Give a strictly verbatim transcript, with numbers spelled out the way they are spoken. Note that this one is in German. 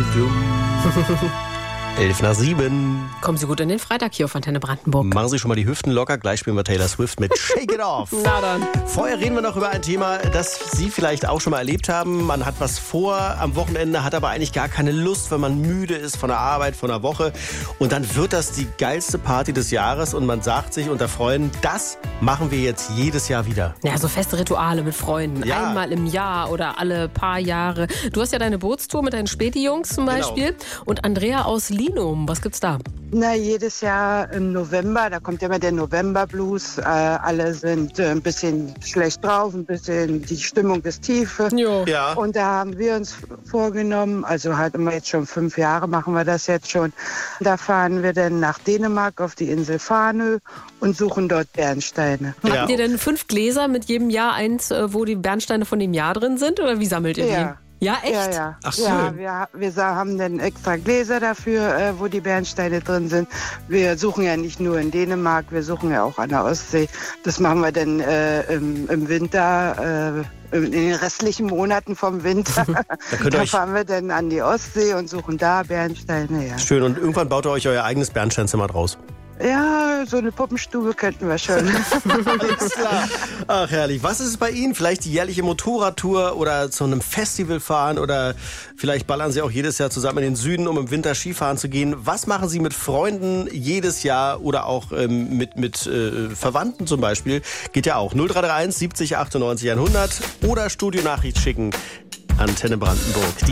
elf nach sieben. Kommen Sie gut in den Freitag hier auf Antenne Brandenburg. Machen Sie schon mal die Hüften locker. Gleich spielen wir Taylor Swift mit Shake It Off. Na dann. Vorher reden wir noch über ein Thema, das Sie vielleicht auch schon mal erlebt haben. Man hat was vor am Wochenende, hat aber eigentlich gar keine Lust, weil man müde ist von der Arbeit, von der Woche. Und dann wird das die geilste Party des Jahres und man sagt sich unter Freunden, das machen wir jetzt jedes Jahr wieder. Ja, so feste Rituale mit Freunden. Ja. Einmal im Jahr oder alle paar Jahre. Du hast ja deine Bootstour mit deinen Späti-Jungs zum Beispiel. Genau. Und Andrea aus Linum, was gibt's da? Na, jedes Jahr im November, da kommt immer der November-Blues. Äh, alle sind äh, ein bisschen schlecht drauf, ein bisschen, die Stimmung ist tief. Jo. Ja. Und da haben wir uns vorgenommen, also halt immer jetzt schon fünf Jahre machen wir das jetzt schon. Da fahren wir dann nach Dänemark auf die Insel Fanø und suchen dort Bernsteine. Ja. Habt ihr denn fünf Gläser mit jedem Jahr eins, wo die Bernsteine von dem Jahr drin sind? Oder wie sammelt ihr Ja. die? Ja, echt? Ja, ja. Ach, schön. Ja, wir, wir sa- haben dann extra Gläser dafür, äh, wo die Bernsteine drin sind. Wir suchen ja nicht nur in Dänemark, wir suchen ja auch an der Ostsee. Das machen wir dann äh, im, im Winter, äh, in den restlichen Monaten vom Winter. Da könnt ihr Da euch fahren wir dann an die Ostsee und suchen da Bernsteine. Ja, schön. Und irgendwann baut ihr euch euer eigenes Bernsteinzimmer draus. ja, so eine Puppenstube könnten wir schon. Alles klar. Ach, herrlich. Was ist es bei Ihnen? Vielleicht die jährliche Motorradtour oder zu einem Festival fahren oder vielleicht ballern Sie auch jedes Jahr zusammen in den Süden, um im Winter Skifahren zu gehen. Was machen Sie mit Freunden jedes Jahr oder auch ähm, mit, mit äh, Verwandten zum Beispiel? Geht ja auch. null drei drei eins siebzig achtundneunzig hundert oder Studionachricht schicken. Antenne Brandenburg. Die